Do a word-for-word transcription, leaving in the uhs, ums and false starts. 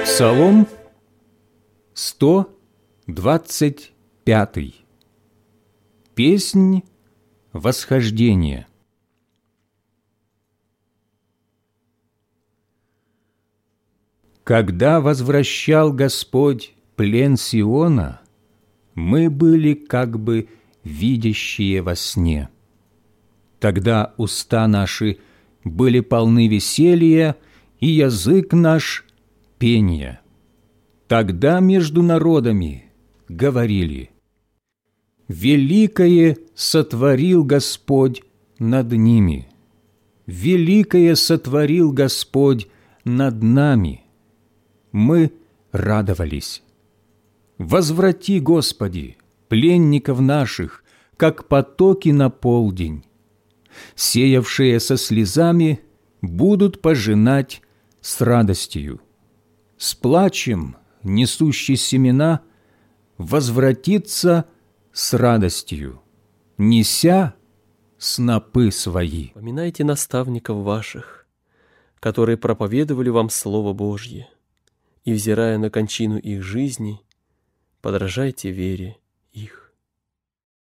Псалом сто двадцать пятый. Песнь восхождения. Когда возвращал Господь плен Сиона, мы были как бы видящие во сне. Тогда уста наши были полны веселья, и язык наш — пения. Тогда между народами говорили: «Великое сотворил Господь над ними, великое сотворил Господь над нами». Мы радовались. Возврати, Господи, пленников наших, как потоки на полдень. Сеявшие со слезами будут пожинать с радостью. С плачем несущий семена возвратится с радостью, неся снопы свои. Поминайте наставников ваших, которые проповедовали вам Слово Божье, и, взирая на кончину их жизни, подражайте вере их.